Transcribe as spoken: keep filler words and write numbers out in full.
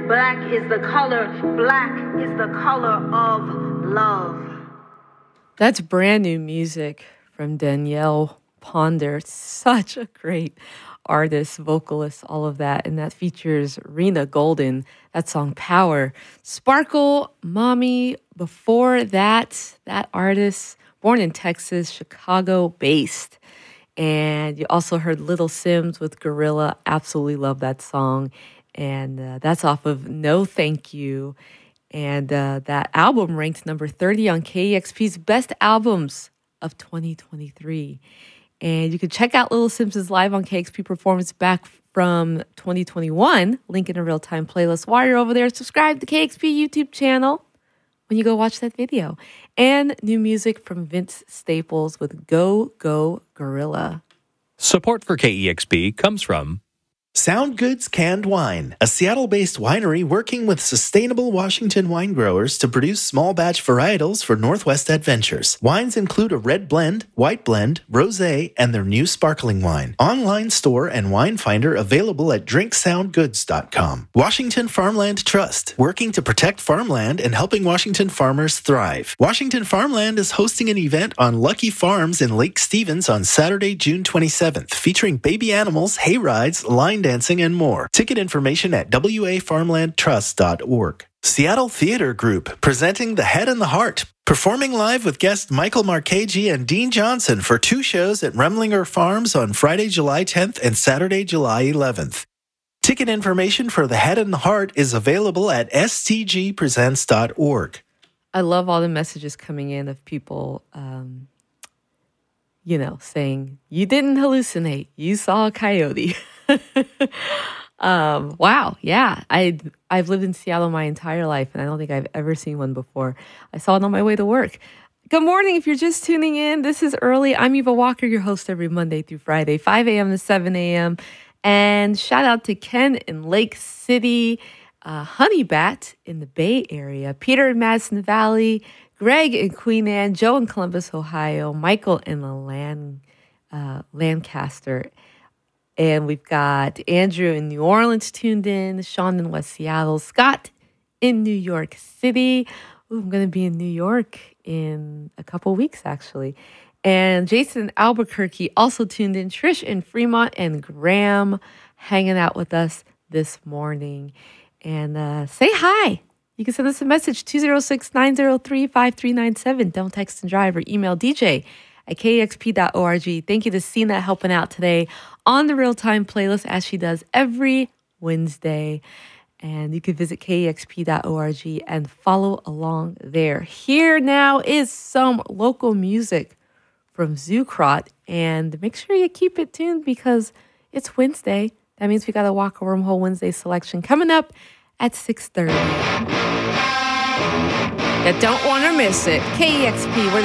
Black is the color, black is the color of love. That's brand new music from Danielle Ponder. Such a great artist, vocalist, all of that. And that features Rena Golden, that song Power. Sparkle, Mommy, before that, that artist, born in Texas, Chicago-based. And you also heard Little Sims with Gorilla. Absolutely love that song. And uh, that's off of No Thank You. And uh, that album ranked number thirty on K E X P's Best Albums of twenty twenty-three. And you can check out Little Sims' live on K X P performance back from twenty twenty-one. Link in a real-time playlist. While you're over there, subscribe to the K X P YouTube channel when you go watch that video. And new music from Vince Staples with Go Go Gorilla. Support for K E X P comes from Sound Goods Canned Wine, a Seattle-based winery working with sustainable Washington wine growers to produce small batch varietals for Northwest Adventures. Wines include a red blend, white blend, rosé, and their new sparkling wine. Online store and wine finder available at drink sound goods dot com. Washington Farmland Trust, working to protect farmland and helping Washington farmers thrive. Washington Farmland is hosting an event on Lucky Farms in Lake Stevens on Saturday, June twenty-seventh, featuring baby animals, hay rides, line dancing, and more. Ticket information at w a farmland trust dot org. Seattle Theater Group, presenting The Head and the Heart, performing live with guests Michael Marchese and Dean Johnson for two shows at Remlinger Farms on Friday, July tenth and Saturday, July eleventh. Ticket information for The Head and the Heart is available at s t g presents dot org. I love all the messages coming in of people, um, you know, saying, you didn't hallucinate, you saw a coyote. um, wow, yeah. I, I've lived in Seattle my entire life, and I don't think I've ever seen one before. I saw it on my way to work. Good morning. If you're just tuning in, this is Early. I'm Eva Walker, your host every Monday through Friday, five a.m. to seven a.m. And shout out to Ken in Lake City, uh, Honey Bat in the Bay Area, Peter in Madison Valley, Greg in Queen Anne, Joe in Columbus, Ohio, Michael in the Land, uh, Lancaster. And we've got Andrew in New Orleans tuned in, Sean in West Seattle, Scott in New York City. Ooh, I'm going to be in New York in a couple weeks, actually. And Jason in Albuquerque also tuned in, Trish in Fremont, and Graham hanging out with us this morning. And uh, say hi. You can send us a message, two oh six, nine oh three, five three nine seven. Don't text and drive, or email D J at k x p dot org. Thank you to Sina helping out today on the real-time playlist, as she does every Wednesday. And you can visit k x p dot org and follow along there. Here now is some local music from Zucrot. And make sure you keep it tuned because it's Wednesday. That means we got a Walk a Wormhole Wednesday selection coming up at six thirty. You don't want to miss it. K E X P, we're